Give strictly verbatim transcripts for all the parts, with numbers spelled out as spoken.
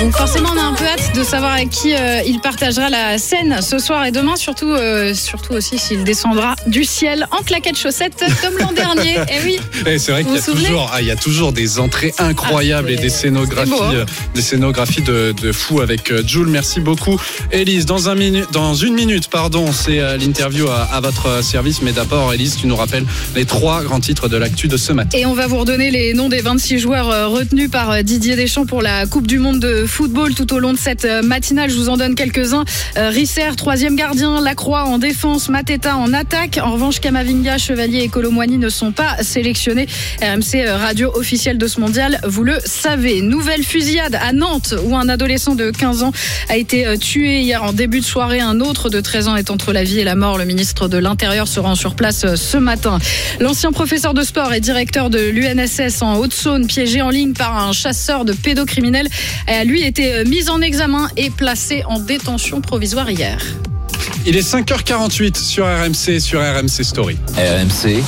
Donc forcément, on a un peu hâte de savoir avec qui euh, il partagera la scène ce soir et demain, surtout, euh, surtout aussi s'il descendra du ciel en claquettes chaussettes comme l'an dernier. Et oui. Et c'est vrai qu'il y a toujours, ah, il y a toujours des entrées incroyables ah, et des scénographies, beau, hein. euh, des scénographies de, de fou avec euh, Jules. Merci beaucoup, Élise. Dans un minu- dans une minute, pardon, c'est euh, l'interview à, à votre service. Mais d'abord, Élise, tu nous rappelles les trois grands titres de l'actu de ce matin. Et on va vous redonner les noms des vingt-six joueurs euh, retenus par euh, Didier Deschamps pour la Coupe du Monde de football tout au long de cette euh, matinale. Je vous en donne quelques-uns. Euh, Risser, troisième gardien. Lacroix en défense. Mateta en attaque. En revanche, Kamavinga, Chevalier et Colomboigny ne sont pas sélectionnés. R M C, radio officielle de ce mondial, vous le savez. Nouvelle fusillade à Nantes où un adolescent de quinze ans a été tué hier en début de soirée. Un autre de treize ans est entre la vie et la mort. Le ministre de l'Intérieur se rend sur place ce matin. L'ancien professeur de sport et directeur de l'U N S S en Haute-Saône, piégé en ligne par un chasseur de pédocriminels, a lui été mis en examen et placé en détention provisoire hier. Il est cinq heures quarante-huit sur R M C, sur R M C Story. R M C,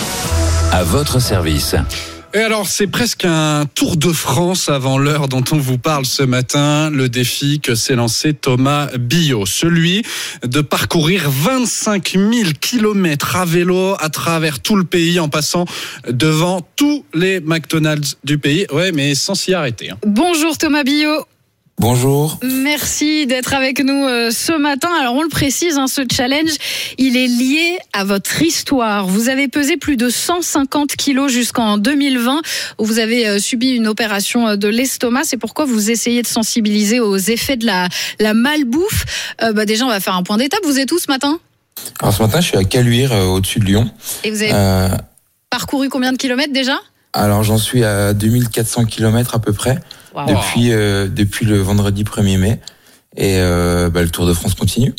à votre service. Et alors, c'est presque un tour de France avant l'heure dont on vous parle ce matin. Le défi que s'est lancé Thomas Billot. Celui de parcourir vingt-cinq mille kilomètres à vélo à travers tout le pays en passant devant tous les McDonald's du pays. Ouais, mais sans s'y arrêter. Hein. Bonjour Thomas Billot. Bonjour. Merci d'être avec nous euh, ce matin. Alors on le précise, hein, ce challenge, il est lié à votre histoire. Vous avez pesé plus de cent cinquante kilos jusqu'en deux mille vingt, où vous avez euh, subi une opération de l'estomac. C'est pourquoi vous essayez de sensibiliser aux effets de la, la malbouffe. Euh, bah déjà, on va faire un point d'étape. Vous êtes où ce matin ? Alors ce matin, je suis à Caluire, euh, au-dessus de Lyon. Et vous avez euh... parcouru combien de kilomètres déjà ? Alors j'en suis à deux mille quatre cents kilomètres à peu près. Wow. Depuis, euh, depuis le vendredi premier mai. Et euh, bah, le Tour de France continue.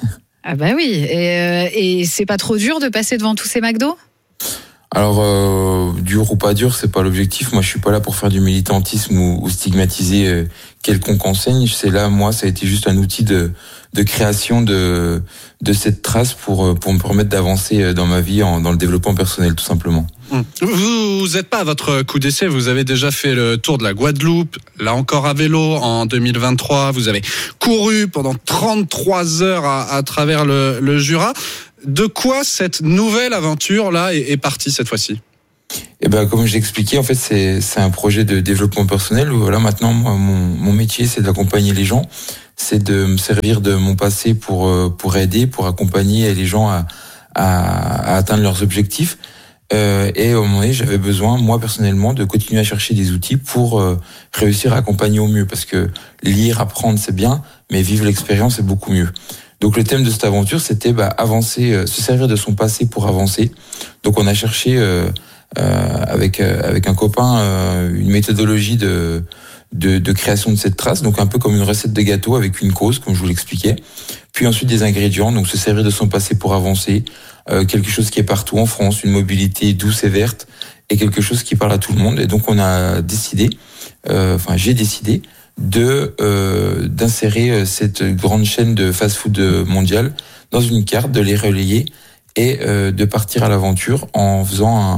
Ah bah oui. Et, euh, et c'est pas trop dur de passer devant tous ces McDo ? Alors, euh, dur ou pas dur, c'est pas l'objectif. Moi, je suis pas là pour faire du militantisme ou, ou stigmatiser euh, quelconque enseigne. C'est là, moi, ça a été juste un outil de, de création de, de cette trace pour, pour me permettre d'avancer dans ma vie, en, dans le développement personnel, tout simplement. Vous n'êtes pas à votre coup d'essai, vous avez déjà fait le tour de la Guadeloupe, là encore à vélo en deux mille vingt-trois, vous avez couru pendant trente-trois heures à, à travers le, le Jura. De quoi cette nouvelle aventure-là est, est partie cette fois-ci ? Eh ben, comme je l'expliquais, en fait, c'est, c'est un projet de développement personnel. Voilà, maintenant, moi, mon, mon métier, c'est d'accompagner les gens, c'est de me servir de mon passé pour, pour aider, pour accompagner les gens à, à, à atteindre leurs objectifs. Euh, et au moment donné, j'avais besoin, moi personnellement, de continuer à chercher des outils pour euh, réussir à accompagner au mieux. Parce que lire, apprendre, c'est bien, mais vivre l'expérience, c'est beaucoup mieux. Donc le thème de cette aventure, c'était bah, avancer, euh, se servir de son passé pour avancer. Donc on a cherché euh, euh, avec euh, avec un copain euh, une méthodologie de, de de création de cette trace. Donc un peu comme une recette de gâteau avec une cause, comme je vous l'expliquais. Puis ensuite des ingrédients. Donc se servir de son passé pour avancer. Euh, quelque chose qui est partout en France, une mobilité douce et verte, et quelque chose qui parle à tout le monde. Et donc on a décidé, euh, enfin j'ai décidé de euh, d'insérer cette grande chaîne de fast-food mondiale dans une carte, de les relayer et euh, de partir à l'aventure en faisant un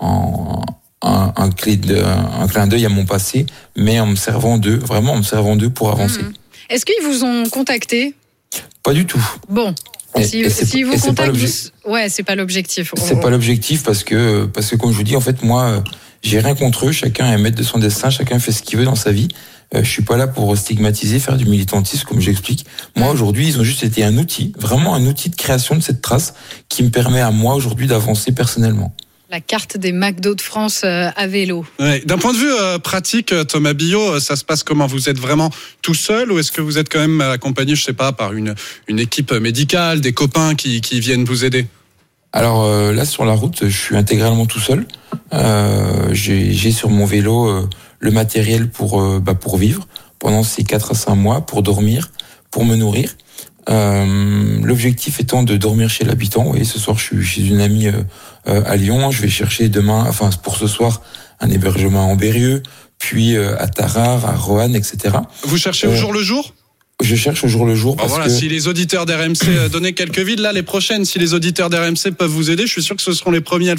un, un, un, clé de, un clin d'œil à mon passé, mais en me servant d'eux, vraiment en me servant d'eux pour avancer. Mmh. Est-ce qu'ils vous ont contacté ? Pas du tout. Bon. Et, si, et si vous contactez, vous... ouais, c'est pas l'objectif. C'est pas l'objectif parce que parce que comme je vous dis, en fait, moi, j'ai rien contre eux. Chacun est maître de son destin. Chacun fait ce qu'il veut dans sa vie. Euh, je suis pas là pour stigmatiser, faire du militantisme, comme j'explique. Moi, aujourd'hui, ils ont juste été un outil, vraiment un outil de création de cette trace qui me permet à moi aujourd'hui d'avancer personnellement. La carte des McDo de France euh, à vélo. Ouais. D'un point de vue euh, pratique, Thomas Billot, ça se passe comment ? Vous êtes vraiment tout seul ou est-ce que vous êtes quand même accompagné, je sais pas, par une, une équipe médicale, des copains qui, qui viennent vous aider ? Alors euh, là, sur la route, je suis intégralement tout seul. Euh, j'ai, j'ai sur mon vélo euh, le matériel pour, euh, bah, pour vivre pendant ces quatre à cinq mois, pour dormir, pour me nourrir. Euh, l'objectif étant de dormir chez l'habitant. Vous voyez, ce soir, je suis chez une amie euh, euh, à Lyon. Je vais chercher demain, enfin pour ce soir, un hébergement en Berrieux, puis euh, à Tarare, à Roanne, et cetera. Vous cherchez euh, au jour le jour ? Je cherche au jour le jour. Bon, parce voilà, que... si les auditeurs d'R M C donnaient quelques villes, là, les prochaines, si les auditeurs d'R M C peuvent vous aider, je suis sûr que ce seront les premiers à le faire.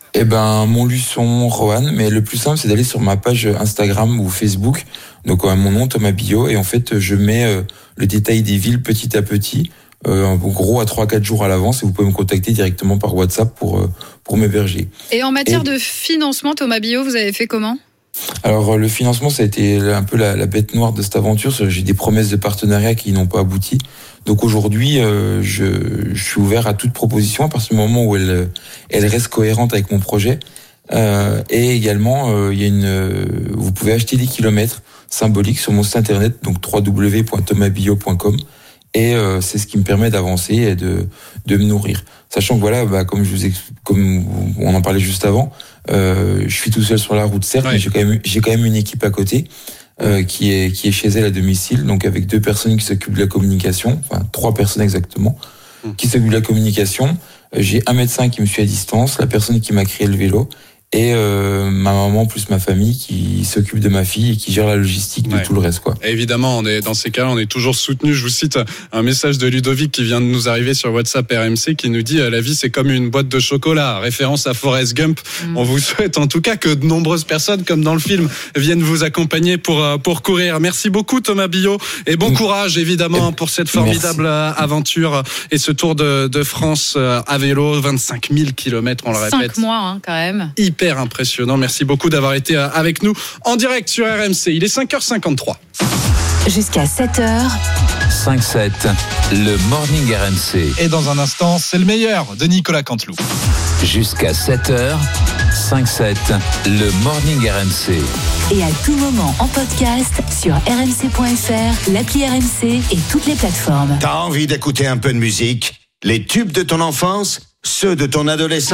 Eh ben, Montluçon, Roanne, mais le plus simple, c'est d'aller sur ma page Instagram ou Facebook. Donc, euh, mon nom, Thomas Billot, et en fait, je mets euh, le détail des villes petit à petit, euh, en gros à trois à quatre jours à l'avance, et vous pouvez me contacter directement par WhatsApp pour euh, pour m'héberger. Et en matière et... de financement, Thomas Billot, vous avez fait comment ? Alors, le financement, ça a été un peu la, la bête noire de cette aventure. J'ai des promesses de partenariat qui n'ont pas abouti. Donc aujourd'hui, euh, je, je suis ouvert à toute proposition à partir du moment où elle, elle reste cohérente avec mon projet. Euh, et également, euh, il y a une, euh, vous pouvez acheter des kilomètres symboliques sur mon site internet, donc w w w point thomas billot point com. Et euh, c'est ce qui me permet d'avancer et de, de me nourrir. Sachant que voilà, bah, comme je vous exp... comme on en parlait juste avant, euh, je suis tout seul sur la route, certes, ouais. mais j'ai quand même j'ai quand même une équipe à côté euh, qui est qui est chez elle à domicile, donc avec deux personnes qui s'occupent de la communication, enfin trois personnes exactement, mmh. qui s'occupent de la communication. J'ai un médecin qui me suit à distance, la personne qui m'a créé le vélo. Et euh, ma maman plus ma famille qui s'occupe de ma fille et qui gère la logistique de ouais. tout le reste, quoi. Et évidemment, on est dans ces cas-là, on est toujours soutenu. Je vous cite un message de Ludovic qui vient de nous arriver sur WhatsApp R M C qui nous dit la vie c'est comme une boîte de chocolat, référence à Forrest Gump. Mmh. On vous souhaite en tout cas que de nombreuses personnes, comme dans le film, viennent vous accompagner pour pour courir. Merci beaucoup Thomas Billot et bon mmh. courage évidemment pour cette formidable Merci. aventure et ce Tour de, de France à vélo, vingt-cinq mille kilomètres, on le répète. Cinq mois hein, quand même. Hyper impressionnant. Merci beaucoup d'avoir été avec nous en direct sur R M C. Il est cinq heures cinquante-trois. Jusqu'à sept heures. cinq sept, le Morning R M C. Et dans un instant, c'est le meilleur de Nicolas Canteloup. Jusqu'à sept heures, cinq sept, le Morning R M C. Et à tout moment en podcast sur r m c point f r, l'appli R M C et toutes les plateformes. T'as envie d'écouter un peu de musique ? Les tubes de ton enfance ? Ceux de ton adolescence ?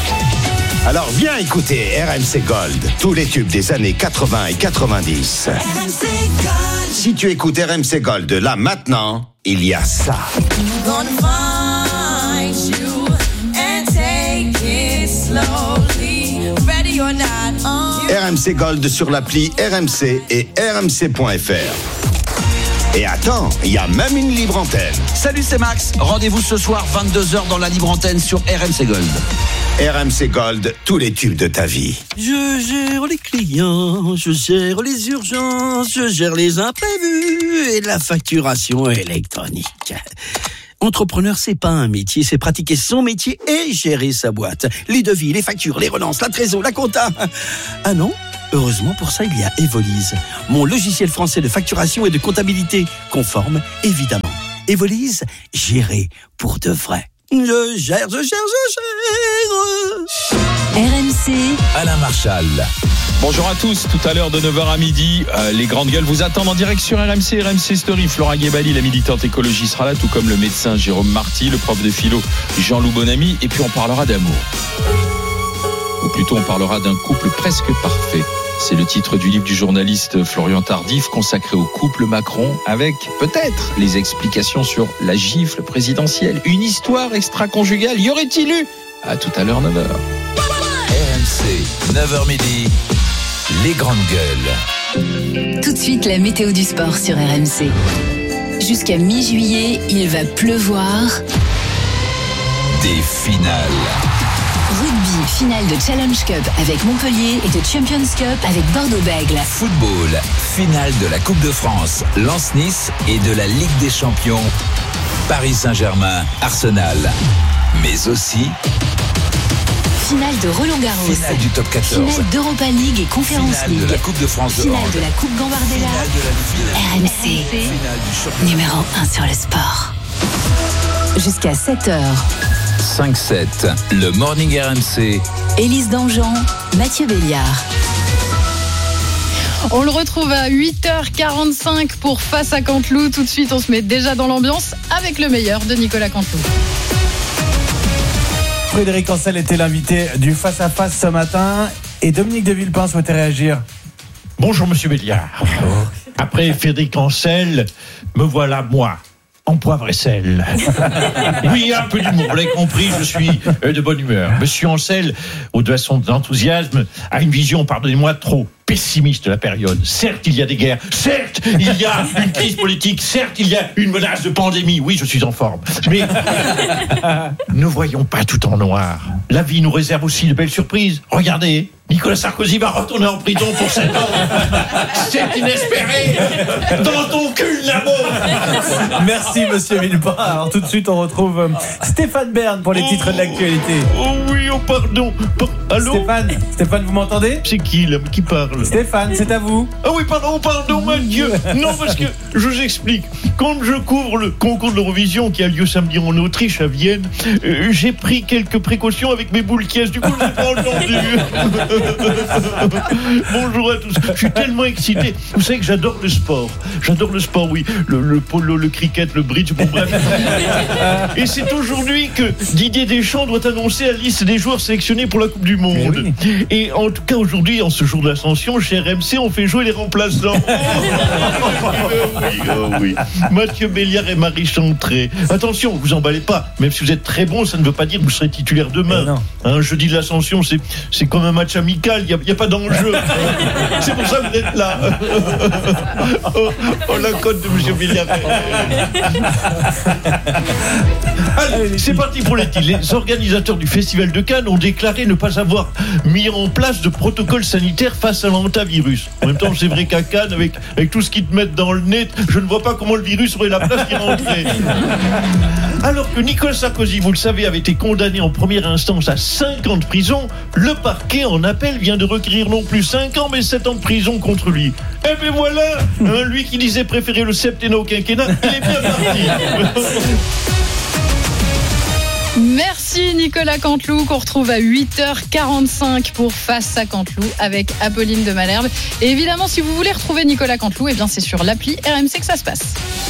Alors viens écouter R M C Gold, tous les tubes des années quatre-vingts et quatre-vingt-dix. R M C Gold. Si tu écoutes R M C Gold là maintenant, il y a ça. R M C Gold sur l'appli R M C et r m c point f r. Et attends, il y a même une libre antenne. Salut, c'est Max. Rendez-vous ce soir vingt-deux heures dans la libre antenne sur R M C Gold. R M C Gold, tous les tubes de ta vie. Je gère les clients, je gère les urgences, je gère les imprévus et la facturation électronique. Entrepreneur, c'est pas un métier, c'est pratiquer son métier et gérer sa boîte. Les devis, les factures, les relances, la trésor, la compta. Ah non ? Heureusement, pour ça, il y a Evolise, mon logiciel français de facturation et de comptabilité, conforme, évidemment. Evolise, gérer pour de vrai. Je gère, je gère, je gère. R M C, Alain Marchal. Bonjour à tous, tout à l'heure de neuf heures à midi, euh, les grandes gueules vous attendent en direct sur R M C, R M C Story. Flora Guébali, la militante écologie, sera là, tout comme le médecin Jérôme Marty, le prof de philo Jean-Loup Bonamy, et puis on parlera d'amour. Ou plutôt on parlera d'un couple presque parfait. C'est le titre du livre du journaliste Florian Tardif consacré au couple Macron, avec peut-être les explications sur la gifle présidentielle. Une histoire extra-conjugale, y aurait-il eu ? À tout à l'heure, neuf heures. R M C, neuf heures midi, les grandes gueules. Tout de suite la météo du sport sur R M C. Jusqu'à mi-juillet, il va pleuvoir. Des finales. Rugby, finale de Challenge Cup avec Montpellier et de Champions Cup avec Bordeaux-Bègles. Football, finale de la Coupe de France, Lens-Nice et de la Ligue des Champions, Paris Saint-Germain, Arsenal. Mais aussi finale de Roland-Garros, finale du top quatorze, finale d'Europa League et Conference finale League, de la Coupe de France de finale hand, de la Coupe Gambardella. R M C, numéro un sur le sport. Jusqu'à sept heures. cinq sept, le Morning R M C. Élise Dangean, Mathieu Béliard. On le retrouve à huit heures quarante-cinq pour Face à Canteloup. Tout de suite, on se met déjà dans l'ambiance avec le meilleur de Nicolas Canteloup. Frédéric Ancel était l'invité du Face à Face ce matin et Dominique de Villepin souhaitait réagir. Bonjour Monsieur Béliard. Bonjour. Après Frédéric Ancel, me voilà moi. En poivre et sel. Oui, un peu d'humour, vous l'avez compris, je suis de bonne humeur. Monsieur Ancel, au-delà de son enthousiasme, a une vision, pardonnez-moi, trop pessimiste de la période. Certes, il y a des guerres. Certes, il y a une crise politique. Certes, il y a une menace de pandémie. Oui, je suis en forme. Mais ne voyons pas tout en noir. La vie nous réserve aussi de belles surprises. Regardez, Nicolas Sarkozy va retourner en prison pour sept ans. C'est inespéré. Dans ton cul, l'amour. Merci, monsieur Villepin. Alors, tout de suite, on retrouve euh, Stéphane Bern pour les oh, titres de l'actualité. Oh oui, oh pardon. Par- Allô Stéphane, Stéphane, vous m'entendez? C'est qui, là, qui parle? Stéphane, c'est à vous. Ah oui, pardon, pardon, mon Dieu. Non, parce que, je vous explique. Quand je couvre le concours de l'Eurovision qui a lieu samedi en Autriche, à Vienne, euh, j'ai pris quelques précautions avec mes boules caisses. Du coup, je n'ai pas entendu. Bonjour à tous. Je suis tellement excité. Vous savez que j'adore le sport. J'adore le sport, oui. Le, le polo, le cricket, le bridge, bon bref. Et c'est aujourd'hui que Didier Deschamps doit annoncer la liste des joueurs sélectionnés pour la Coupe du Monde. Oui. Et en tout cas, aujourd'hui, en ce jour d'ascension, chez R M C, on fait jouer les remplaçants. Oh, oui, oh, oui. Mathieu Béliard et Marie Chantré. Attention, vous emballez pas. Même si vous êtes très bon, ça ne veut pas dire que vous serez titulaire demain. Hein, jeudi de l'ascension, c'est, c'est comme un match amical. Il n'y a, a pas d'enjeu. C'est pour ça que vous êtes là. Oh, oh la cote de M. Béliard. Allez, c'est parti pour les titres. Les organisateurs du Festival de Cannes ont déclaré ne pas avoir mis en place de protocole sanitaire face à l'hantavirus. En même temps, c'est vrai qu'à Cannes, avec, avec tout ce qu'ils te mettent dans le nez, je ne vois pas comment le virus aurait la place d'y rentrer. Alors que Nicolas Sarkozy, vous le savez, avait été condamné en première instance à cinq ans de prison, le parquet en appel vient de requérir non plus cinq ans mais sept ans de prison contre lui. Eh bien voilà, hein, lui qui disait préférer le septennat au quinquennat, il est bien parti. Merci Nicolas Canteloup, qu'on retrouve à huit heures quarante-cinq pour Face à Canteloup avec Apolline de Malherbe. Et évidemment, si vous voulez retrouver Nicolas Canteloup, eh bien c'est sur l'appli R M C que ça se passe.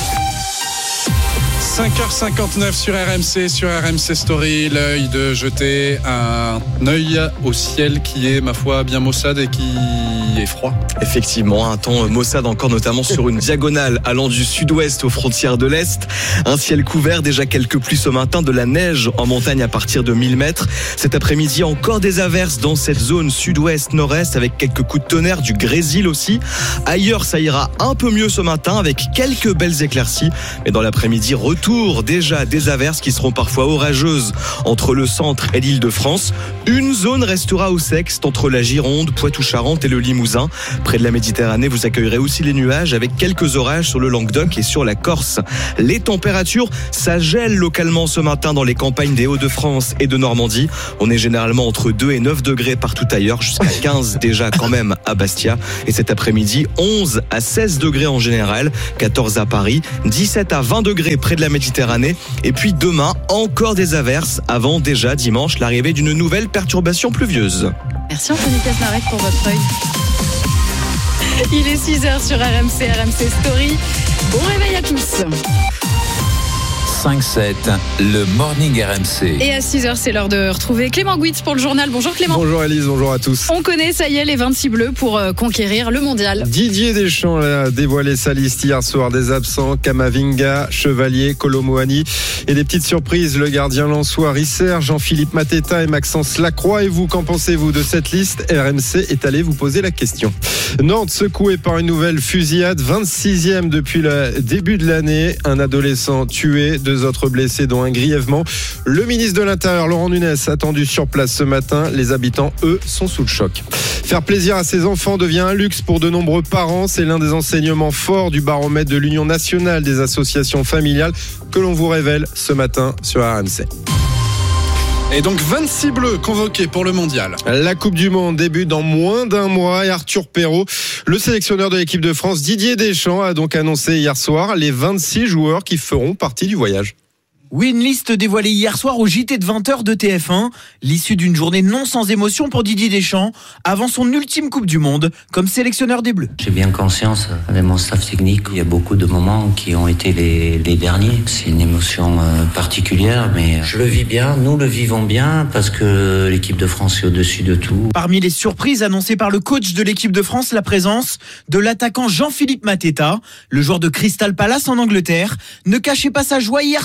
cinq heures cinquante-neuf sur R M C, sur R M C Story, l'œil de jeter un œil au ciel qui est, ma foi, bien maussade et qui est froid. Effectivement, un temps maussade encore, notamment sur une diagonale allant du sud-ouest aux frontières de l'Est. Un ciel couvert, déjà quelques pluies ce matin, de la neige en montagne à partir de mille mètres. Cet après-midi, encore des averses dans cette zone sud-ouest-nord-est avec quelques coups de tonnerre, du grésil aussi. Ailleurs, ça ira un peu mieux ce matin avec quelques belles éclaircies. Mais dans l'après-midi, retour déjà des averses qui seront parfois orageuses entre le centre et l'Île-de-France. Une zone restera au sec entre la Gironde, Poitou-Charentes et le Limousin. Près de la Méditerranée, vous accueillerez aussi les nuages avec quelques orages sur le Languedoc et sur la Corse. Les températures, ça gèle localement ce matin dans les campagnes des Hauts-de-France et de Normandie. On est généralement entre deux et neuf degrés partout ailleurs, jusqu'à quinze déjà quand même à Bastia. Et cet après-midi, onze à seize degrés en général, quatorze à Paris, dix-sept à vingt degrés près de la Méditerranée. Et puis demain, encore des averses avant déjà dimanche l'arrivée d'une nouvelle perturbation pluvieuse. Merci Anthony Casnarec pour votre œil. Il est six heures sur R M C, R M C Story. Bon réveil à tous. cinq sept, le Morning R M C. Et à six heures, c'est l'heure de retrouver Clément Guitz pour le journal. Bonjour Clément. Bonjour Elise, bonjour à tous. On connaît, ça y est, les vingt-six bleus pour euh, conquérir le mondial. Didier Deschamps a dévoilé sa liste hier soir des absents. Kamavinga, Chevalier, Kolomoani. Et des petites surprises, le gardien lensois Risser, Jean-Philippe Mateta et Maxence Lacroix. Et vous, qu'en pensez-vous de cette liste? R M C est allé vous poser la question. Nantes secoué par une nouvelle fusillade, vingt-sixième depuis le début de l'année. Un adolescent tué, deux autres blessés dont un grièvement. Le ministre de l'Intérieur Laurent Nunez attendu sur place ce matin. Les habitants, eux, sont sous le choc. Faire plaisir à ses enfants devient un luxe pour de nombreux parents. C'est l'un des enseignements forts du baromètre de l'Union nationale des associations familiales que l'on vous révèle ce matin sur R M C. Et donc vingt-six bleus convoqués pour le mondial. La Coupe du Monde débute dans moins d'un mois et Arthur Perrault, le sélectionneur de l'équipe de France, Didier Deschamps, a donc annoncé hier soir les vingt-six joueurs qui feront partie du voyage. Oui, une liste dévoilée hier soir au J T de vingt heures de T F un, l'issue d'une journée non sans émotion pour Didier Deschamps, avant son ultime Coupe du Monde comme sélectionneur des Bleus. J'ai bien conscience, avec mon staff technique, il y a beaucoup de moments qui ont été les, les derniers. C'est une émotion euh, particulière, mais je le vis bien, nous le vivons bien, parce que l'équipe de France est au-dessus de tout. Parmi les surprises annoncées par le coach de l'équipe de France, la présence de l'attaquant Jean-Philippe Mateta, le joueur de Crystal Palace en Angleterre, ne cachait pas sa joie hier soir dans la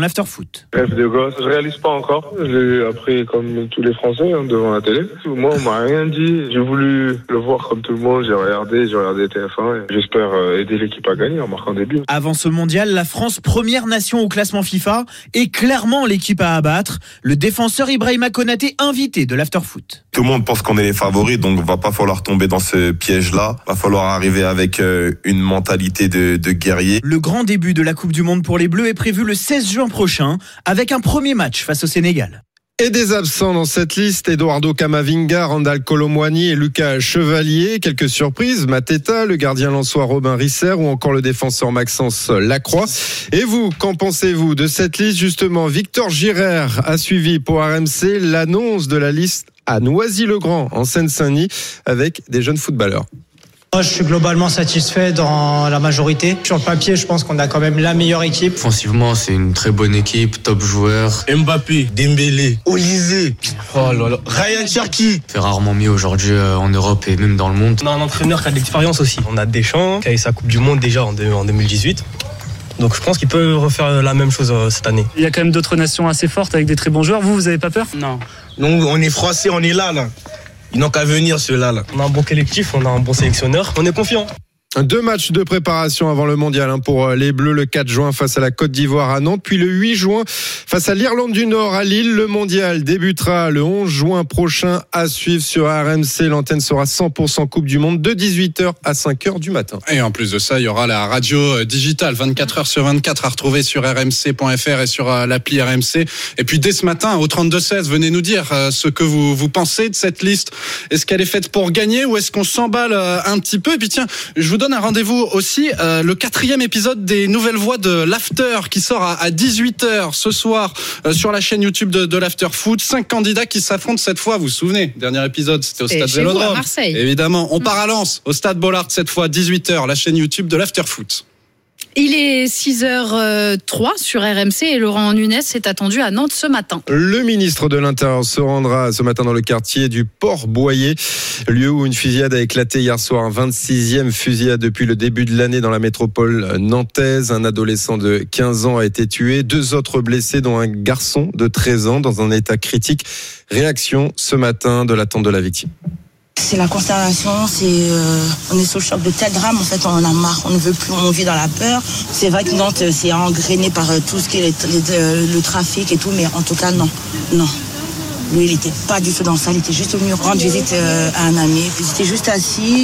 l'after-foot. Rêve de gosse, je réalise pas encore. Je l'ai appris comme tous les Français hein, devant la télé. Moi, on m'a rien dit. J'ai voulu le voir comme tout le monde. J'ai regardé, j'ai regardé T F un. Et j'espère aider l'équipe à gagner en marquant des buts. Avant ce mondial, la France, première nation au classement FIFA, est clairement l'équipe à abattre. Le défenseur Ibrahima Konaté, invité de l'after-foot. Tout le monde pense qu'on est les favoris, donc va pas falloir tomber dans ce piège-là. Va falloir arriver avec euh, une mentalité de, de guerrier. Le grand début de la Coupe du Monde pour les Bleus est prévu le seize juin prochain, avec un premier match face au Sénégal. Et des absents dans cette liste, Eduardo Camavinga, Randal Kolo Muani et Lucas Chevalier. Quelques surprises, Mateta, le gardien lensois Robin Risser ou encore le défenseur Maxence Lacroix. Et vous, qu'en pensez-vous de cette liste justement? Victor Girer a suivi pour R M C l'annonce de la liste à Noisy-le-Grand en Seine-Saint-Denis avec des jeunes footballeurs. Moi, je suis globalement satisfait dans la majorité. Sur le papier, je pense qu'on a quand même la meilleure équipe. Offensivement, c'est une très bonne équipe, top joueur. Mbappé, Dembélé, Olysée, oh là là, Ryan Cherki. Fait rarement mieux aujourd'hui en Europe et même dans le monde. On a un entraîneur qui a de l'expérience aussi. On a Deschamps, qui a eu sa Coupe du Monde déjà en deux mille dix-huit. Donc je pense qu'il peut refaire la même chose cette année. Il y a quand même d'autres nations assez fortes avec des très bons joueurs. Vous, vous avez pas peur? Non. Donc on est français, on est là, là. Ils n'ont qu'à venir, ceux-là. Là. On a un bon collectif, on a un bon sélectionneur, on est confiant. Deux matchs de préparation avant le mondial hein, pour les Bleus, le quatre juin face à la Côte d'Ivoire à Nantes, puis le huit juin face à l'Irlande du Nord à Lille. Le mondial débutera le onze juin prochain, à suivre sur R M C. L'antenne sera cent pour cent Coupe du Monde de dix-huit heures à cinq heures du matin. Et en plus de ça, il y aura la radio digitale vingt-quatre heures sur vingt-quatre à retrouver sur r m c point f r et sur l'appli R M C. Et puis dès ce matin au trente-deux seize, venez nous dire ce que vous, vous pensez de cette liste. Est-ce qu'elle est faite pour gagner ou est-ce qu'on s'emballe un petit peu? Et puis tiens, je vous donne un rendez-vous aussi, euh, le quatrième épisode des Nouvelles Voix de l'After qui sort à, à dix-huit heures ce soir euh, sur la chaîne YouTube de, de l'After Foot. Cinq candidats qui s'affrontent cette fois, vous vous souvenez? Dernier épisode, c'était au Et Stade chez vous, à Vélodrome. Marseille. Évidemment, on part à Lens, au Stade Bollaert cette fois, dix-huit heures, la chaîne YouTube de l'After Foot. Il est six heures zéro trois sur R M C et Laurent Nunez est attendu à Nantes ce matin. Le ministre de l'Intérieur se rendra ce matin dans le quartier du Port-Boyer, lieu où une fusillade a éclaté hier soir. vingt-sixième fusillade depuis le début de l'année dans la métropole nantaise. Un adolescent de quinze ans a été tué, deux autres blessés dont un garçon de treize ans dans un état critique. Réaction ce matin de la tante de la victime. C'est la consternation, c'est euh, on est sous le choc de tel drame, en fait on en a marre, on ne veut plus, on vit dans la peur. C'est vrai que Nantes c'est engrainé par euh, tout ce qui est les, les, euh, le trafic et tout, mais en tout cas non, non. Lui il était pas du tout dans ça, il était juste venu rendre visite euh, à un ami, puis il était juste assis,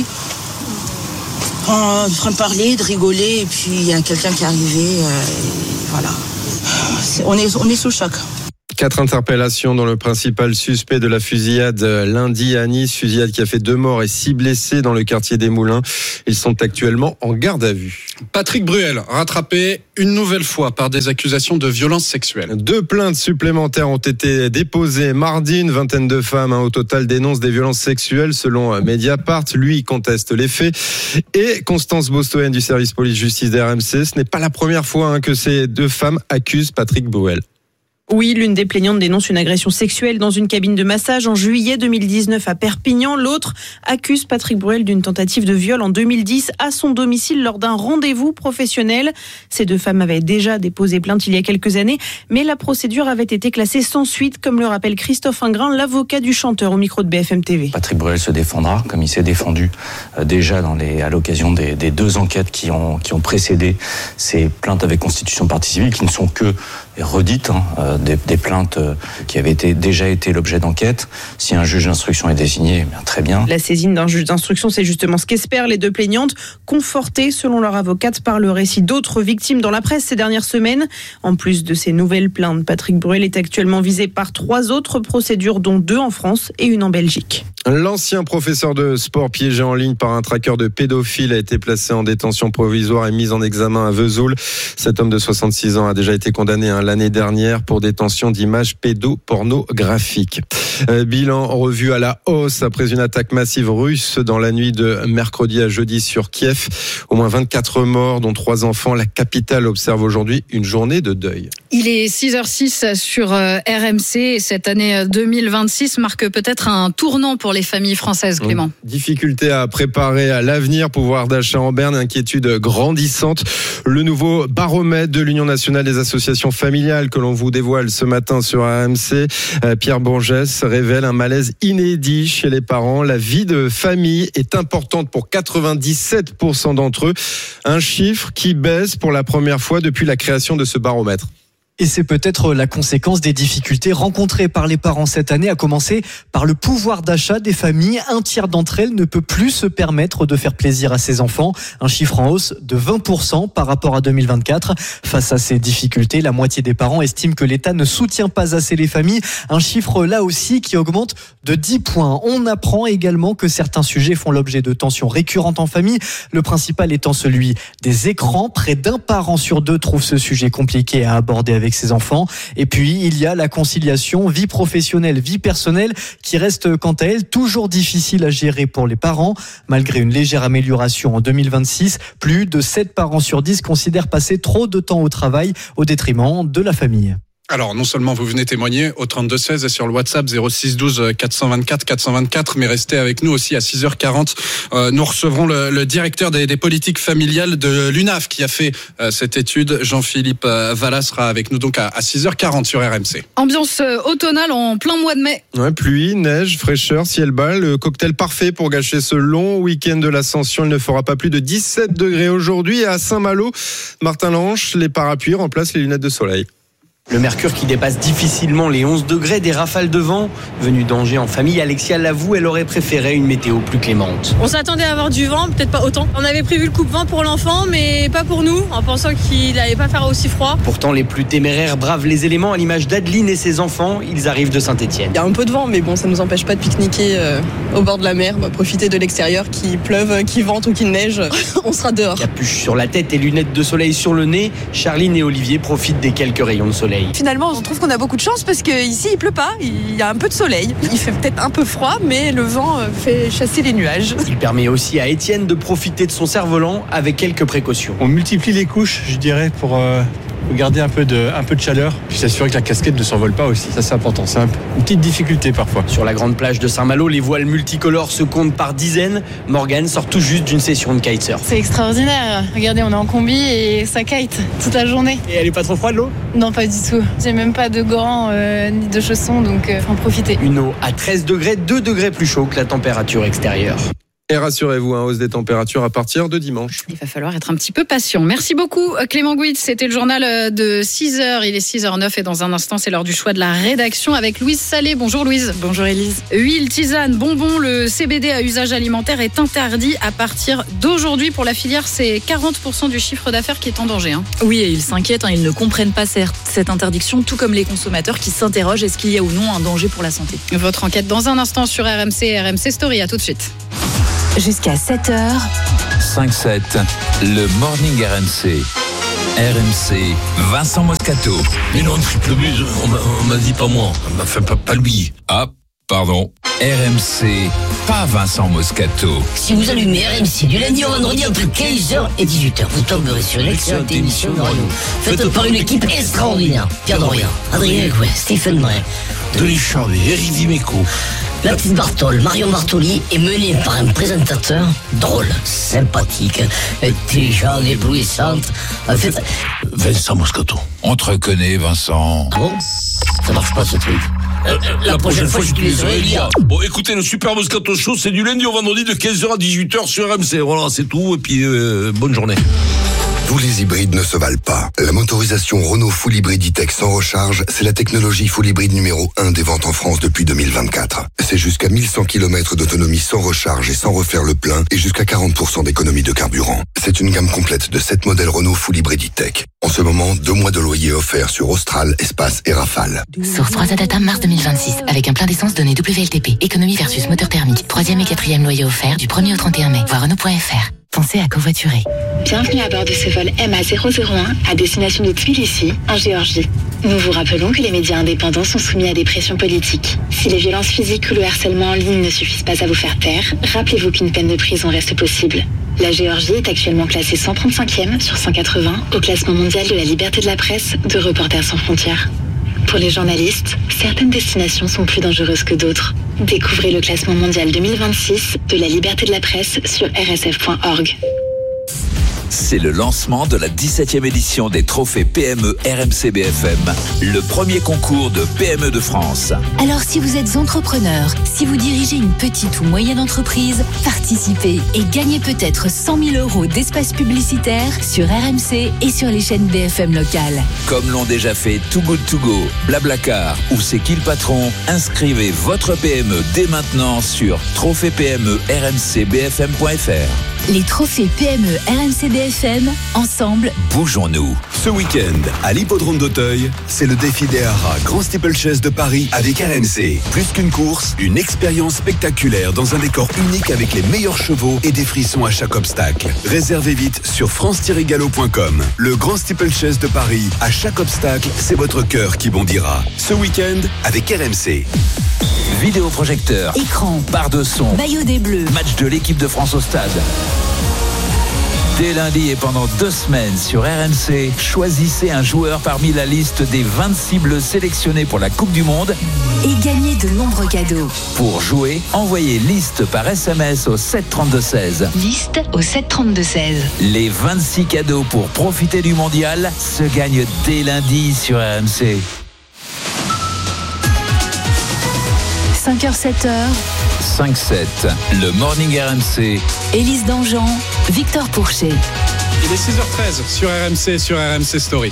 en train de parler, de rigoler, et puis il y a quelqu'un qui est arrivé, euh, et voilà. C'est, on est, on est sous le choc. Quatre interpellations dans le principal suspect de la fusillade lundi à Nice. Fusillade qui a fait deux morts et six blessés dans le quartier des Moulins. Ils sont actuellement en garde à vue. Patrick Bruel, rattrapé une nouvelle fois par des accusations de violences sexuelles. Deux plaintes supplémentaires ont été déposées mardi. Une vingtaine de femmes hein, au total dénoncent des violences sexuelles selon Mediapart. Lui conteste les faits. Et Constance Bostoen du service police-justice de R M C. Ce n'est pas la première fois hein, que ces deux femmes accusent Patrick Bruel. Oui, l'une des plaignantes dénonce une agression sexuelle dans une cabine de massage en juillet deux mille dix-neuf à Perpignan. L'autre accuse Patrick Bruel d'une tentative de viol en deux mille dix à son domicile lors d'un rendez-vous professionnel. Ces deux femmes avaient déjà déposé plainte il y a quelques années, mais la procédure avait été classée sans suite, comme le rappelle Christophe Ingrain, l'avocat du chanteur au micro de B F M T V. Patrick Bruel se défendra, comme il s'est défendu euh, déjà dans les, à l'occasion des, des deux enquêtes qui ont, qui ont précédé ces plaintes avec constitution de partie civile, qui ne sont que redites, hein, euh, Des, des plaintes qui avaient été, déjà été l'objet d'enquête. Si un juge d'instruction est désigné, eh bien, très bien. La saisine d'un juge d'instruction, c'est justement ce qu'espèrent les deux plaignantes, confortées, selon leur avocate, par le récit d'autres victimes dans la presse ces dernières semaines. En plus de ces nouvelles plaintes, Patrick Bruel est actuellement visé par trois autres procédures, dont deux en France et une en Belgique. L'ancien professeur de sport piégé en ligne par un traqueur de pédophiles a été placé en détention provisoire et mis en examen à Vesoul. Cet homme de soixante-six ans a déjà été condamné hein, l'année dernière pour détention d'images pédopornographiques. Euh, bilan revu à la hausse après une attaque massive russe dans la nuit de mercredi à jeudi sur Kiev. Au moins vingt-quatre morts, dont trois enfants. La capitale observe aujourd'hui une journée de deuil. Il est six heures six sur R M C. Cette année deux mille vingt-six marque peut-être un tournant pour les familles françaises, Clément. Difficulté à préparer à l'avenir, pouvoir d'achat en berne, inquiétude grandissante. Le nouveau baromètre de l'Union nationale des associations familiales que l'on vous dévoile ce matin sur A M C, Pierre Bourgès, révèle un malaise inédit chez les parents. La vie de famille est importante pour quatre-vingt-dix-sept pour cent d'entre eux. Un chiffre qui baisse pour la première fois depuis la création de ce baromètre. Et c'est peut-être la conséquence des difficultés rencontrées par les parents cette année, à commencer par le pouvoir d'achat des familles. Un tiers d'entre elles ne peut plus se permettre de faire plaisir à ses enfants. Un chiffre en hausse de vingt pour cent par rapport à deux mille vingt-quatre. Face à ces difficultés, la moitié des parents estiment que l'État ne soutient pas assez les familles. Un chiffre là aussi qui augmente de dix points. On apprend également que certains sujets font l'objet de tensions récurrentes en famille. Le principal étant celui des écrans. Près d'un parent sur deux trouve ce sujet compliqué à aborder avec ses enfants. Et puis, il y a la conciliation vie professionnelle, vie personnelle qui reste, quant à elle, toujours difficile à gérer pour les parents. Malgré une légère amélioration en deux mille vingt-six, plus de sept parents sur dix considèrent passer trop de temps au travail au détriment de la famille. Alors, non seulement vous venez témoigner au trente-deux seize et sur le WhatsApp zéro six douze quatre cent vingt-quatre quatre cent vingt-quatre, mais restez avec nous aussi à six heures quarante. Euh, nous recevrons le, le directeur des, des politiques familiales de l'U N A F qui a fait euh, cette étude. Jean-Philippe euh, Vallat sera avec nous donc à, à six heures quarante sur R M C. Ambiance euh, automnale en plein mois de mai. Ouais, pluie, neige, fraîcheur, ciel bas, le cocktail parfait pour gâcher ce long week-end de l'Ascension. Il ne fera pas plus de dix-sept degrés aujourd'hui. Et à Saint-Malo, Martin Lanche, les parapluies remplacent les lunettes de soleil. Le mercure qui dépasse difficilement les onze degrés, des rafales de vent. Venue d'Angers en famille, Alexia l'avoue, elle aurait préféré une météo plus clémente. On s'attendait à avoir du vent, peut-être pas autant. On avait prévu le coupe-vent pour l'enfant, mais pas pour nous, en pensant qu'il n'allait pas faire aussi froid. Pourtant, les plus téméraires bravent les éléments, à l'image d'Adeline et ses enfants. Ils arrivent de Saint-Étienne. Il y a un peu de vent, mais bon, ça ne nous empêche pas de pique-niquer euh, au bord de la mer, bah, profiter de l'extérieur, qu'il pleuve, qu'il vente ou qu'il neige. On sera dehors. Capuche sur la tête et lunettes de soleil sur le nez, Charline et Olivier profitent des quelques rayons de soleil. Finalement, on trouve qu'on a beaucoup de chance parce qu'ici il pleut pas, il y a un peu de soleil. Il fait peut-être un peu froid, mais le vent fait chasser les nuages. Il permet aussi à Étienne de profiter de son cerf-volant avec quelques précautions. On multiplie les couches, je dirais, pour euh, garder un peu de, un peu de chaleur, puis s'assurer que la casquette ne s'envole pas aussi. Ça, c'est important. C'est un, une petite difficulté parfois. Sur la grande plage de Saint-Malo, les voiles multicolores se comptent par dizaines. Morgane sort tout juste d'une session de kitesurf. C'est extraordinaire. Regardez, on est en combi et ça kite toute la journée. Et elle est pas trop froide, l'eau ? Non, pas du tout. J'ai même pas de gants euh, ni de chaussons, donc euh, faut en profiter. Une eau à treize degrés, deux degrés plus chaud que la température extérieure. Et rassurez-vous, hein, hausse des températures à partir de dimanche. Il va falloir être un petit peu patient. Merci beaucoup Clément Gouit. C'était le journal de six heures. Il est six heures neuf et dans un instant, c'est l'heure du choix de la rédaction avec Louise Salé. Bonjour Louise. Bonjour Élise. Huile, tisane, bonbons, le C B D à usage alimentaire est interdit à partir d'aujourd'hui. Pour la filière, c'est quarante pour cent du chiffre d'affaires qui est en danger. Hein. Oui, et ils s'inquiètent, hein, ils ne comprennent pas cette interdiction, tout comme les consommateurs qui s'interrogent est-ce qu'il y a ou non un danger pour la santé. Votre enquête dans un instant sur R M C et R M C Story. À tout de suite. Jusqu'à sept heures. cinq sept, le Morning R M C. R M C, Vincent Moscato. Mais non, triple buse, on m'a, on m'a dit pas moi, on m'a fait pas, pas lui. Ah, pardon. R M C, pas Vincent Moscato. Si vous allumez R M C du lundi au vendredi entre quinze heures et dix-huit heures, vous tomberez sur une excellente émission de radio, faite par une équipe extraordinaire. Pierre Dorian, Adrien Gouin, Stephen Brun, Denis Charvet, Eric Dimeco, la petite Bartoli, Marion Bartoli est menée par un présentateur drôle, sympathique, intelligent, éblouissante. En fait, Vincent Moscato. On te reconnaît, Vincent. Ah bon ? Ça marche pas ce truc. Euh, la, la prochaine, prochaine fois, j'utiliserai Elia. Bon, écoutez, le Super Moscato Show, c'est du lundi au vendredi de quinze heures à dix-huit heures sur R M C. Voilà, c'est tout. Et puis, euh, bonne journée. Tous les hybrides ne se valent pas. La motorisation Renault Full Hybrid E-Tech sans recharge, c'est la technologie Full Hybrid numéro un des ventes en France depuis deux mille vingt-quatre. C'est jusqu'à mille cent kilomètres d'autonomie sans recharge et sans refaire le plein et jusqu'à quarante pour cent d'économie de carburant. C'est une gamme complète de sept modèles Renault Full Hybrid E-Tech. En ce moment, deux mois de loyer offerts sur Austral, Espace et Rafale. Source trois Data mars deux mille vingt-six, avec un plein d'essence donné W L T P. Économie versus moteur thermique. Troisième et quatrième loyer offert du premier au trente et un mai. Voir Renault point F R. Pensez à covoiturer. Bienvenue à bord de ce vol M A zéro zéro un à destination de Tbilissi, en Géorgie. Nous vous rappelons que les médias indépendants sont soumis à des pressions politiques. Si les violences physiques ou le harcèlement en ligne ne suffisent pas à vous faire taire, rappelez-vous qu'une peine de prison reste possible. La Géorgie est actuellement classée cent trente-cinquième sur cent quatre-vingts au classement mondial de la liberté de la presse de Reporters sans frontières. Pour les journalistes, certaines destinations sont plus dangereuses que d'autres. Découvrez le classement mondial deux mille vingt-six de la liberté de la presse sur r s f point org. C'est le lancement de la dix-septième édition des trophées P M E R M C B F M, le premier concours de P M E de France. Alors si vous êtes entrepreneur, si vous dirigez une petite ou moyenne entreprise, participez et gagnez peut-être cent mille euros d'espace publicitaire sur R M C et sur les chaînes B F M locales. Comme l'ont déjà fait Too Good To Go, Blablacar ou C'est qui le patron, inscrivez votre P M E dès maintenant sur trophée P M E R M C B F M point F R. Les trophées P M E R M C B F M, ensemble, bougeons-nous. Ce week-end, à l'hippodrome d'Auteuil, c'est le défi des haras Grand Steeplechase de Paris avec R M C. Plus qu'une course, une expérience spectaculaire dans un décor unique avec les meilleurs chevaux et des frissons à chaque obstacle. Réservez vite sur france tiret galop point com. Le Grand Steeplechase de Paris, à chaque obstacle, c'est votre cœur qui bondira. Ce week-end, avec R M C. Vidéoprojecteur, écran, barre de son, maillot des Bleus, match de l'équipe de France au stade. Dès lundi et pendant deux semaines sur R M C, choisissez un joueur parmi la liste des vingt-six bleus sélectionnés pour la Coupe du Monde et gagnez de nombreux cadeaux. Pour jouer, envoyez liste par S M S au sept trente-deux seize. Liste au sept trente-deux seize. Les vingt-six cadeaux pour profiter du mondial se gagnent dès lundi sur R M C. cinq heures sept heures. cinq sept, le Morning R M C. Élise Dangean, Victor Pourchet. Il est six heures treize sur R M C, sur R M C Story.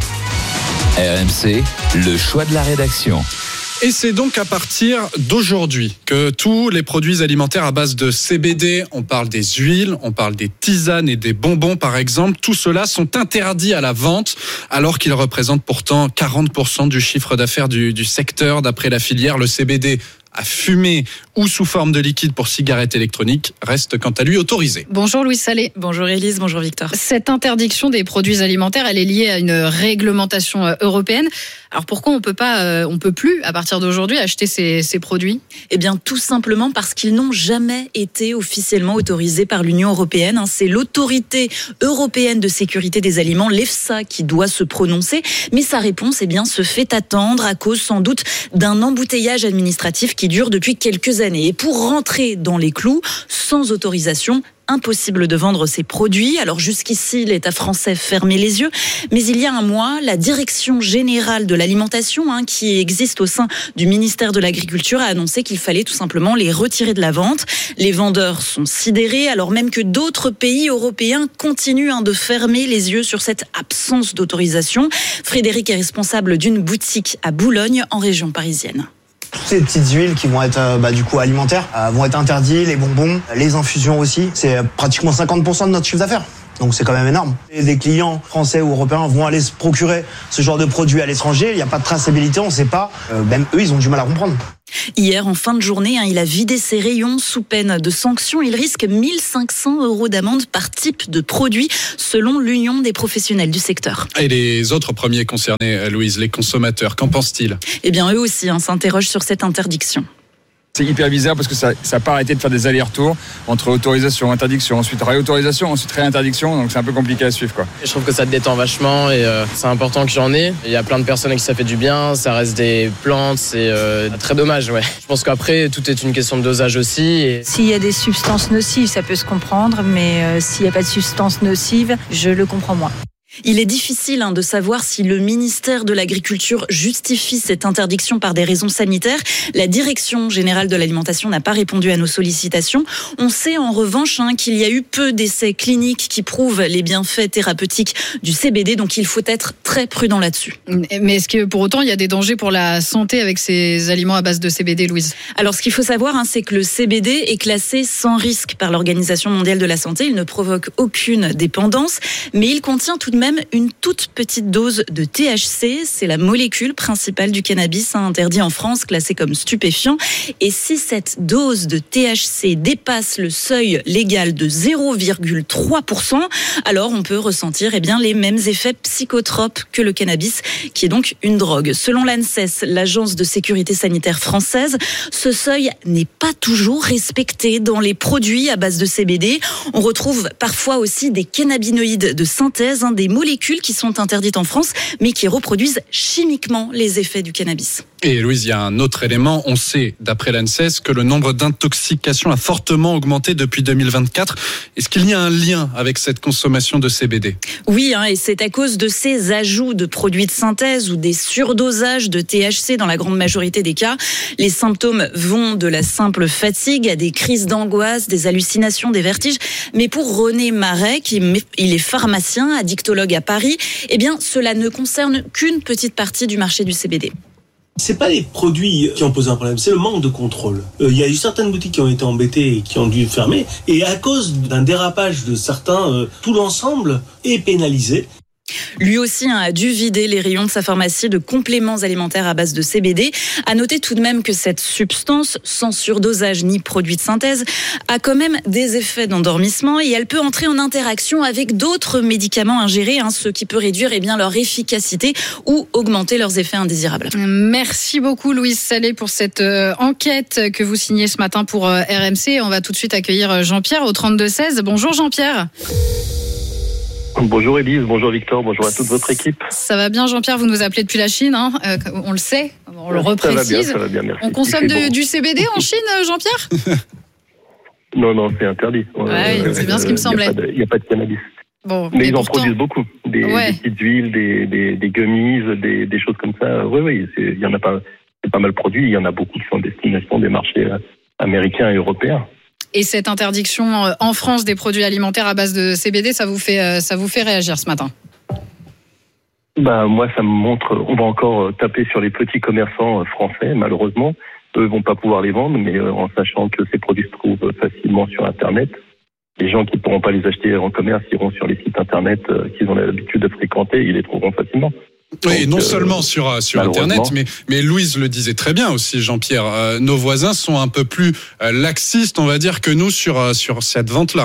R M C, le choix de la rédaction. Et c'est donc à partir d'aujourd'hui que tous les produits alimentaires à base de C B D, on parle des huiles, on parle des tisanes et des bonbons par exemple, tout cela sont interdits à la vente alors qu'ils représentent pourtant quarante pour cent du chiffre d'affaires du, du secteur. D'après la filière, le C B D à fumer ou sous forme de liquide pour cigarettes électroniques reste quant à lui autorisé. Bonjour Louise Salé. Bonjour Élise, bonjour Victor. Cette interdiction des produits alimentaires, elle est liée à une réglementation européenne. Alors pourquoi on peut pas, on peut plus à partir d'aujourd'hui acheter ces, ces produits ? Eh bien tout simplement parce qu'ils n'ont jamais été officiellement autorisés par l'Union européenne. C'est l'autorité européenne de sécurité des aliments, l'EFSA, qui doit se prononcer. Mais sa réponse, eh bien, se fait attendre à cause sans doute d'un embouteillage administratif qui dure depuis quelques années. Et pour rentrer dans les clous, sans autorisation, impossible de vendre ces produits. Alors jusqu'ici, l'État français fermait les yeux. Mais il y a un mois, la Direction générale de l'alimentation, hein, qui existe au sein du ministère de l'Agriculture, a annoncé qu'il fallait tout simplement les retirer de la vente. Les vendeurs sont sidérés, alors même que d'autres pays européens continuent hein, de fermer les yeux sur cette absence d'autorisation. Frédéric est responsable d'une boutique à Boulogne, en région parisienne. Toutes ces petites huiles qui vont être bah, du coup alimentaires euh, vont être interdites, les bonbons, les infusions aussi. C'est pratiquement cinquante pour cent de notre chiffre d'affaires. Donc c'est quand même énorme. Et des clients français ou européens vont aller se procurer ce genre de produits à l'étranger. Il n'y a pas de traçabilité, on ne sait pas. Euh, même eux, ils ont du mal à comprendre. Hier, en fin de journée, hein, il a vidé ses rayons sous peine de sanctions. Il risque mille cinq cents euros d'amende par type de produit, selon l'Union des professionnels du secteur. Et les autres premiers concernés, Louise, les consommateurs, qu'en pensent-ils ? Eh bien, eux aussi hein, s'interrogent sur cette interdiction. C'est hyper bizarre parce que ça n'a pas arrêté de faire des allers-retours entre autorisation, interdiction, ensuite réautorisation, ensuite réinterdiction, donc c'est un peu compliqué à suivre, quoi. Je trouve que ça te détend vachement et euh, c'est important que j'en ai. Il y a plein de personnes à qui ça fait du bien, ça reste des plantes, c'est euh, très dommage, ouais. Je pense qu'après, tout est une question de dosage aussi. Et... S'il y a des substances nocives, ça peut se comprendre, mais euh, s'il n'y a pas de substances nocives, je le comprends moins. Il est difficile hein, de savoir si le ministère de l'Agriculture justifie cette interdiction par des raisons sanitaires. La Direction générale de l'alimentation n'a pas répondu à nos sollicitations. On sait en revanche hein, qu'il y a eu peu d'essais cliniques qui prouvent les bienfaits thérapeutiques du C B D, donc il faut être très prudent là-dessus. Mais est-ce que pour autant il y a des dangers pour la santé avec ces aliments à base de C B D, Louise ? Alors ce qu'il faut savoir, hein, c'est que le C B D est classé sans risque par l'Organisation mondiale de la santé. Il ne provoque aucune dépendance, mais il contient tout de même une toute petite dose de T H C. C'est la molécule principale du cannabis, hein, interdit en France, classée comme stupéfiant. Et si cette dose de T H C dépasse le seuil légal de zéro virgule trois pour cent, alors on peut ressentir eh bien, les mêmes effets psychotropes que le cannabis, qui est donc une drogue. Selon l'ANSES, l'Agence de sécurité sanitaire française, ce seuil n'est pas toujours respecté dans les produits à base de C B D. On retrouve parfois aussi des cannabinoïdes de synthèse, hein, des molécules qui sont interdites en France, mais qui reproduisent chimiquement les effets du cannabis. Et Louise, il y a un autre élément. On sait, d'après l'ANSES, que le nombre d'intoxications a fortement augmenté depuis deux mille vingt-quatre. Est-ce qu'il y a un lien avec cette consommation de C B D ? Oui, hein, et c'est à cause de ces ajouts de produits de synthèse ou des surdosages de T H C dans la grande majorité des cas. Les symptômes vont de la simple fatigue à des crises d'angoisse, des hallucinations, des vertiges. Mais pour René Marais, qui il est pharmacien, addictologue à Paris, eh bien, cela ne concerne qu'une petite partie du marché du C B D. C'est pas les produits qui ont posé un problème, c'est le manque de contrôle. Il euh, y a eu certaines boutiques qui ont été embêtées et qui ont dû fermer. Et à cause d'un dérapage de certains, euh, tout l'ensemble est pénalisé. Lui aussi a dû vider les rayons de sa pharmacie de compléments alimentaires à base de C B D. À noter tout de même que cette substance, sans surdosage ni produit de synthèse, a quand même des effets d'endormissement et elle peut entrer en interaction avec d'autres médicaments ingérés, hein, ce qui peut réduire eh bien, leur efficacité ou augmenter leurs effets indésirables. Merci beaucoup Louise Salé pour cette euh, enquête que vous signez ce matin pour euh, R M C. On va tout de suite accueillir Jean-Pierre au trente-deux seize. Bonjour Jean-Pierre. Bonjour Élise, bonjour Victor, bonjour à toute votre équipe. Ça va bien Jean-Pierre, vous nous appelez depuis la Chine, hein, euh, on le sait, on le reprécise. Ça va bien, ça va bien, merci. On consomme de, bon. du C B D en Chine, Jean-Pierre ? Non, non, c'est interdit. Ouais, euh, c'est bien ce qui me semblait. Il n'y a, a pas de cannabis. Bon, mais ils pourtant... en produisent beaucoup. Des, ouais. des petites huiles, des, des, des gummies, des, des choses comme ça. Oui, oui, il y en a pas, c'est pas mal produit. Il y en a beaucoup qui sont en destination des marchés américains et européens. Et cette interdiction en France des produits alimentaires à base de C B D, ça vous fait, ça vous fait réagir ce matin ? Bah, moi, ça me montre, on va encore taper sur les petits commerçants français, malheureusement. Eux vont pas pouvoir les vendre, mais en sachant que ces produits se trouvent facilement sur Internet. Les gens qui ne pourront pas les acheter en commerce iront sur les sites Internet qu'ils ont l'habitude de fréquenter, ils les trouveront facilement. Oui, Donc, non euh, seulement sur, sur Internet, mais, mais Louise le disait très bien aussi, Jean-Pierre. Euh, nos voisins sont un peu plus euh, laxistes, on va dire, que nous sur, euh, sur cette vente-là.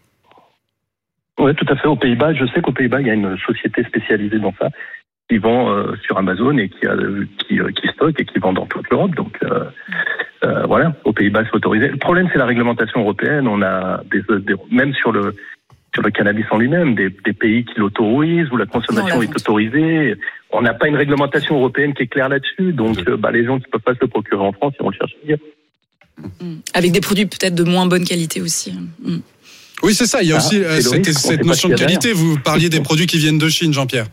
Oui, tout à fait. Aux Pays-Bas, je sais qu'aux Pays-Bas, il y a une société spécialisée dans ça qui vend euh, sur Amazon et qui, a, qui, euh, qui stocke et qui vend dans toute l'Europe. Donc euh, euh, voilà, aux Pays-Bas, c'est autorisé. Le problème, c'est la réglementation européenne. On a des, des même sur le sur le cannabis en lui-même, des, des pays qui l'autorisent, où la consommation non, est autorisée. On n'a pas une réglementation européenne qui est claire là-dessus, donc euh, bah, les gens qui ne peuvent pas se le procurer en France, ils vont le chercher ailleurs. Avec des produits peut-être de moins bonne qualité aussi. Mm. Oui, c'est ça, il y a ah, aussi euh, cette, cette notion de qualité. Derrière. Vous parliez des produits qui viennent de Chine, Jean-Pierre.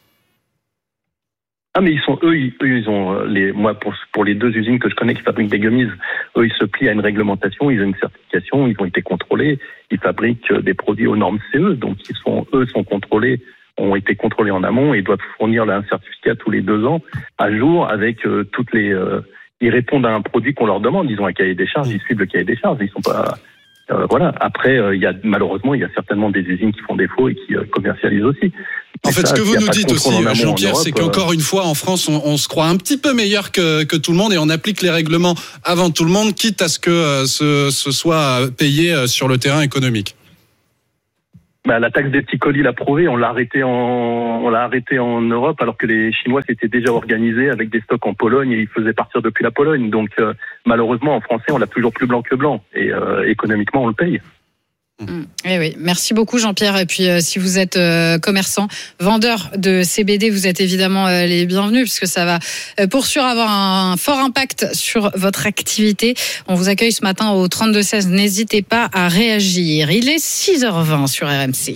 Ah mais ils sont eux ils, eux, ils ont les moi pour pour les deux usines que je connais qui fabriquent des gummies, eux ils se plient à une réglementation, ils ont une certification, ils ont été contrôlés, ils fabriquent des produits aux normes C E, donc ils sont eux sont contrôlés, ont été contrôlés en amont et doivent fournir un certificat tous les deux ans à jour avec euh, toutes les euh, ils répondent à un produit qu'on leur demande, ils ont un cahier des charges, ils suivent le cahier des charges, ils sont pas euh, voilà. Après, il euh, y a malheureusement, il y a certainement des usines qui font défaut et qui euh, commercialisent aussi. En fait, ça, ce que vous nous dites aussi, Jean-Pierre, c'est qu'encore une fois, en France, on, on se croit un petit peu meilleur que, que tout le monde et on applique les règlements avant tout le monde, quitte à ce que euh, ce, ce soit payé euh, sur le terrain économique. Bah, la taxe des petits colis l'a prouvé, on l'a arrêté en, on l'a arrêté en Europe alors que les Chinois s'étaient déjà organisés avec des stocks en Pologne et ils faisaient partir depuis la Pologne. Donc euh, malheureusement en français on l'a toujours plus blanc que blanc et euh, économiquement on le paye. Mmh. Eh oui, merci beaucoup Jean-Pierre. Et puis euh, si vous êtes euh, commerçant, vendeur de C B D, vous êtes évidemment euh, les bienvenus puisque ça va euh, pour sûr avoir un, un fort impact sur votre activité. On vous accueille ce matin au trente-deux seize. N'hésitez pas à réagir. Il est six heures vingt sur R M C.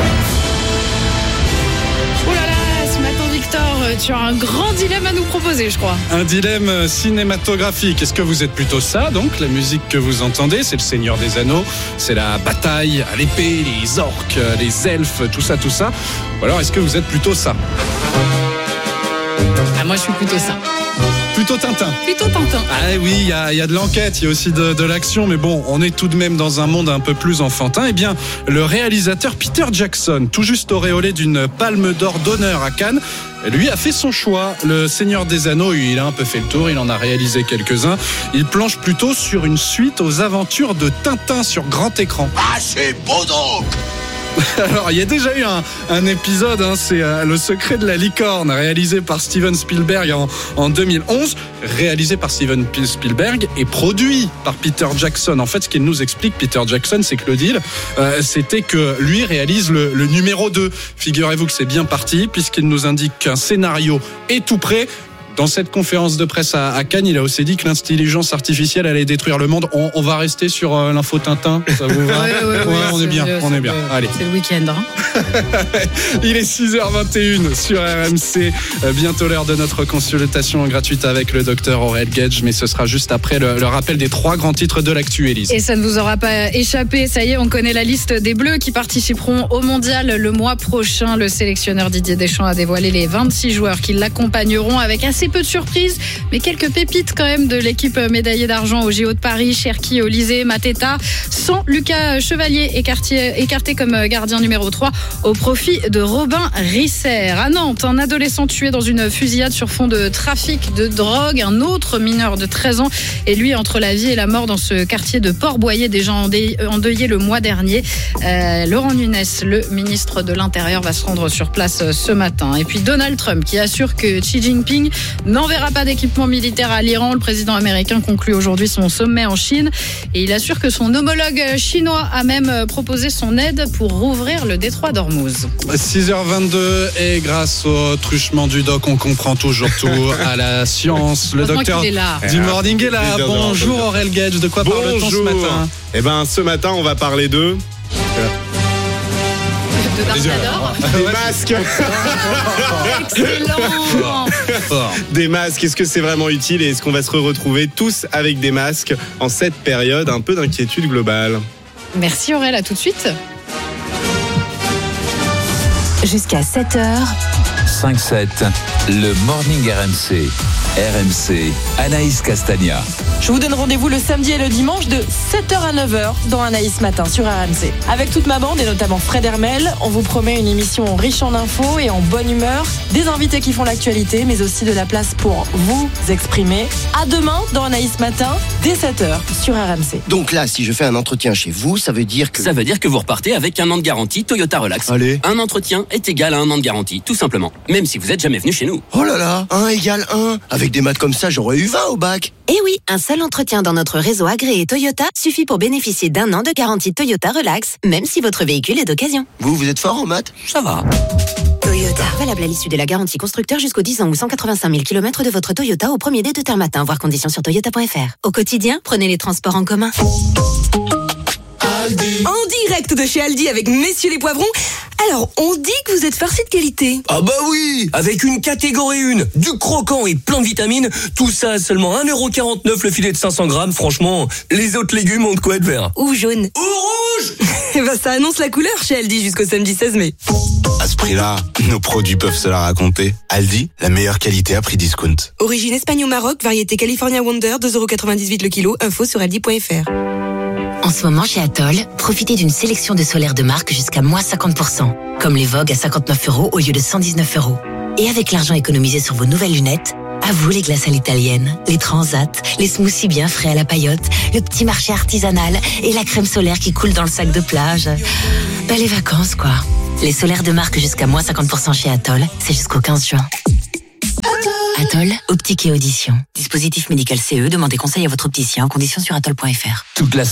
Tu as un grand dilemme à nous proposer, je crois. Un dilemme cinématographique. Est-ce que vous êtes plutôt ça, donc la musique que vous entendez, c'est le Seigneur des Anneaux, c'est la bataille à l'épée, les orques, les elfes, tout ça, tout ça. Ou alors est-ce que vous êtes plutôt ça ? Ah, moi, je suis plutôt ça. Plutôt Tintin. Plutôt Tintin. Ah oui, il y a, y a de l'enquête, il y a aussi de, de l'action, mais bon, on est tout de même dans un monde un peu plus enfantin. Eh bien, le réalisateur Peter Jackson, tout juste auréolé d'une palme d'or d'honneur à Cannes, lui a fait son choix. Le Seigneur des Anneaux, il a un peu fait le tour, il en a réalisé quelques-uns. Il planche plutôt sur une suite aux aventures de Tintin sur grand écran. Ah, c'est beau donc! Alors, il y a déjà eu un, un épisode, hein, c'est euh, Le Secret de la Licorne, réalisé par Steven Spielberg en, en deux mille onze, réalisé par Steven Spielberg et produit par Peter Jackson. En fait, ce qu'il nous explique, Peter Jackson, c'est que le deal, euh, c'était que lui réalise le, le numéro deux. Figurez-vous que c'est bien parti, puisqu'il nous indique qu'un scénario est tout prêt. Dans cette conférence de presse à, à Cannes, il a aussi dit que l'intelligence artificielle allait détruire le monde. On, on va rester sur euh, l'info Tintin, ça vous va? Ouais, ouais, ouais, ouais, on est bien, c'est, on c'est, est bien. c'est, Allez. C'est le week-end. Hein. Il est six heures vingt et une sur R M C. Bientôt l'heure de notre consultation gratuite avec le docteur Aurel Gage, mais ce sera juste après le, le rappel des trois grands titres de l'actu, Élise. Et ça ne vous aura pas échappé, ça y est, on connaît la liste des Bleus qui participeront au Mondial le mois prochain. Le sélectionneur Didier Deschamps a dévoilé les vingt-six joueurs qui l'accompagneront avec assez peu de surprises, mais quelques pépites quand même de l'équipe médaillée d'argent au J O de Paris, Cherki, Olysée, Mateta, sans Lucas Chevalier écarté, écarté comme gardien numéro trois au profit de Robin Risser. À Nantes, un adolescent tué dans une fusillade sur fond de trafic de drogue. Un autre mineur de treize ans est lui entre la vie et la mort dans ce quartier de Port-Boyer, déjà endeuillé le mois dernier. Euh, Laurent Nunez, le ministre de l'Intérieur, va se rendre sur place ce matin. Et puis Donald Trump qui assure que Xi Jinping n'enverra pas d'équipement militaire à l'Iran. Le président américain conclut aujourd'hui son sommet en Chine et il assure que son homologue chinois a même proposé son aide pour rouvrir le détroit d'Ormuz. six heures vingt-deux et grâce au truchement du doc, on comprend toujours tout à la science. Le docteur du Morning est là. Bonjour Aurel Gage, de quoi parle-t-on ce matin? Eh ben, ce matin, on va parler de... De Dark Vador. Des masques. Excellent. Des masques, est-ce que c'est vraiment utile et est-ce qu'on va se retrouver tous avec des masques en cette période un peu d'inquiétude globale? Merci Aurel, à tout de suite. Jusqu'à sept heures. cinq sept, le Morning R M C. R M C, Anaïs Castagna. Je vous donne rendez-vous le samedi et le dimanche de sept heures à neuf heures dans Anaïs Matin sur R M C. Avec toute ma bande et notamment Fred Hermel, on vous promet une émission riche en infos et en bonne humeur, des invités qui font l'actualité, mais aussi de la place pour vous exprimer. À demain dans Anaïs Matin, dès sept heures sur R M C. Donc là, si je fais un entretien chez vous, ça veut dire que... Ça veut dire que vous repartez avec un an de garantie Toyota Relax. Allez. Un entretien est égal à un an de garantie, tout simplement. Même si vous n'êtes jamais venu chez nous. Oh là là, un égale un. Avec des maths comme ça, j'aurais eu vingt au bac. Eh oui, un seul entretien dans notre réseau agréé Toyota suffit pour bénéficier d'un an de garantie Toyota Relax, même si votre véhicule est d'occasion. Vous, vous êtes fort en maths? Ça va. Toyota. Valable à l'issue de la garantie constructeur jusqu'aux dix ans ou cent quatre-vingt-cinq mille kilomètres de votre Toyota au premier dé de terme matin. Voir conditions sur toyota point f r. Au quotidien, prenez les transports en commun. Aldi. En direct de chez Aldi avec messieurs les poivrons. Alors, on dit que vous êtes farcis de qualité. Ah bah oui, avec une catégorie un, du croquant et plein de vitamines, tout ça à seulement un euro quarante-neuf le filet de cinq cents grammes. Franchement, les autres légumes ont de quoi être verts. Ou jaune. Ou rouge. Eh ben, ça annonce la couleur chez Aldi jusqu'au samedi seize mai. À ce prix-là, nos produits peuvent se la raconter. Aldi, la meilleure qualité à prix discount. Origine Espagne au Maroc, variété California Wonder, deux euros quatre-vingt-dix-huit le kilo. Info sur aldi point f r. En ce moment, chez Atoll, profitez d'une sélection de solaires de marque jusqu'à moins cinquante pour cent. Comme les Vogue à cinquante-neuf euros au lieu de cent dix-neuf euros. Et avec l'argent économisé sur vos nouvelles lunettes, à vous les glaces à l'italienne, les transats, les smoothies bien frais à la paillote, le petit marché artisanal et la crème solaire qui coule dans le sac de plage. Ben, les vacances, quoi. Les solaires de marque jusqu'à moins cinquante pour cent chez Atoll, c'est jusqu'au quinze juin. Atoll, optique et audition. Dispositif médical C E, demandez conseil à votre opticien en conditions sur atoll point f r. Toute la